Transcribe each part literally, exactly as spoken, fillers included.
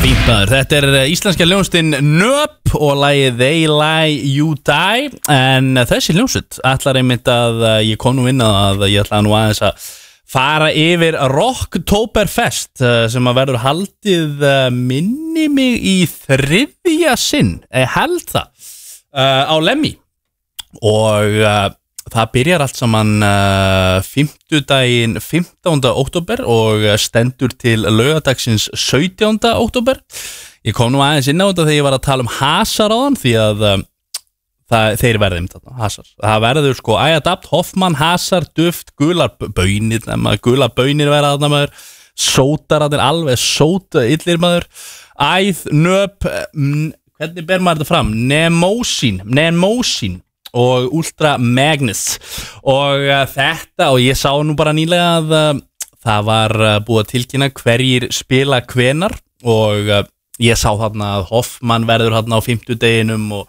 Fínt maður, þetta er íslenska hljómsveitin Nöp og lagið They Lie You Die. En þessi hljómsveit ætlar einmitt að ég kom nú inn að ég ætlaði nú aðeins að fara yfir Rocktoberfest sem að verður haldið minni mig í þriðja sinn, ég held það, á Lemmy. Og það byrjar allt saman uh, fimmtudaginn fimmtánda október og stendur til laugadagsins sautjánda október. Ég kom nú aðeins inn á þetta þegar ég var að tala um hasar á þann því að uh, það, þeir verði um þetta, hasar. Það verður sko Æadapt, Hoffmann, hasar, duft, gular bönir, gular bönir verða þarna maður, sótaratnir alveg sóta illir maður, æð, nöp, mm, hvernig ber maður þetta fram? Nemósín, nemósín. Og Ultra Magnus og uh, þetta, og ég sá nú bara nýlega að uh, það var uh, búið að tilkynna hverjir spila hvenar og uh, ég sá þarna að Hoffmann verður þarna á fimmtudeginum og,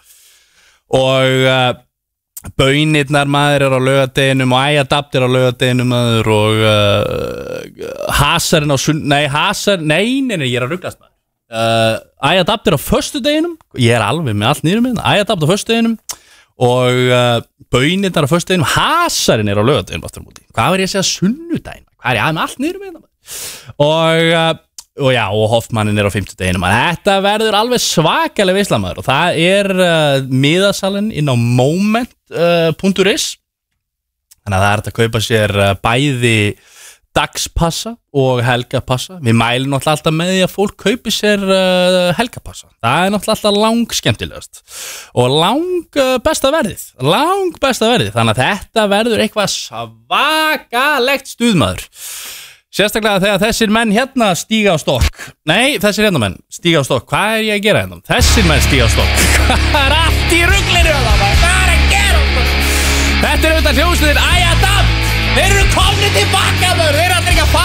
og uh, Bönirnar maður er á laugardeginum og Æadapt er á laugardeginum maður og uh, Hasarinn á sund, nei Hasar, nei, nei, nei, ég er að ruglast maður. Uh, Æadapt er á föstudeginum, ég er alveg með allt nýrum með það, Æadapt á föstudeginum og uh, Bönirnar á föstudeginum, Hasarinn er á laugardeginum aftur á móti. Hvað var ég að segja sunnudaginn? Hvað er ég að með allt niður með það? Og, uh, og já, og Hoffmannin er á fimmtudeginum. Þetta verður alveg svakalega veisla maður og það er uh, miðasalinn inn á moment punktur is uh, þannig að það er hægt að kaupa sér uh, bæði dagspassa og helgapassa. Við mælum náttúrulega alltaf með því að fólk kaupi sér uh, helgapassa. Það er náttúrulega alltaf lang skemmtilegast og lang uh, besta verðið, lang besta verðið. Þannig að þetta verður eitthvað svakalegt stuðmaður. Sérstaklega þegar þessir menn hérna stíga á stokk. Nei, þessir hérna menn stíga á stokk. Hvað er ég að gera hérna? Þessir menn stíga á stokk. Hvað er allt í ruglinu? Hvað er að gera? Þetta er auðvitað hljómsveitin Æadapt. Þeir eru komnir tilbaka maður.